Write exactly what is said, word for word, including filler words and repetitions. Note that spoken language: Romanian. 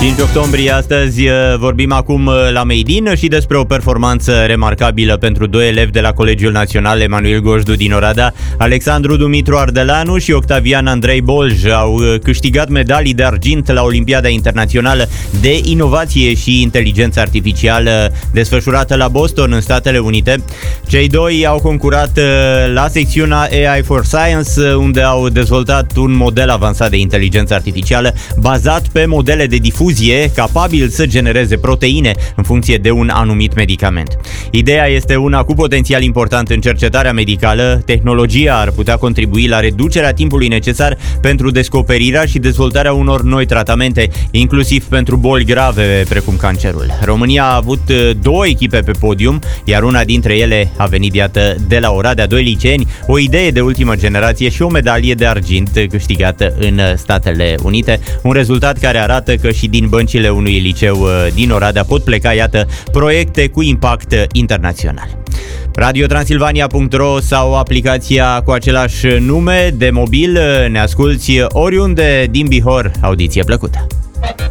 cinci octombrie, astăzi vorbim acum la Made in și despre o performanță remarcabilă pentru doi elevi de la Colegiul Național Emanuel Gojdu din Oradea. Alexandru Dumitru Ardelanu și Octavian Andrei Bolj au câștigat medalii de argint la Olimpiada Internațională de Inovație și Inteligență Artificială desfășurată la Boston, în Statele Unite. Cei doi au concurat la secțiunea A I for Science, unde au dezvoltat un model avansat de inteligență artificială bazat pe modele de difuzie capabil să genereze proteine în funcție de un anumit medicament. Ideea este una cu potențial important în cercetarea medicală. Tehnologia ar putea contribui la reducerea timpului necesar pentru descoperirea și dezvoltarea unor noi tratamente, inclusiv pentru boli grave precum cancerul. România a avut două echipe pe podium, iar una dintre ele a venit, iată, de la Oradea, doi liceeni, o idee de ultimă generație și o medalie de argint câștigată în Statele Unite. Un rezultat care arată că și din băncile unui liceu din Oradea pot pleca, iată, proiecte cu impact internațional. radio transilvania punct ro sau aplicația cu același nume de mobil, ne asculți oriunde din Bihor. Audiție plăcută!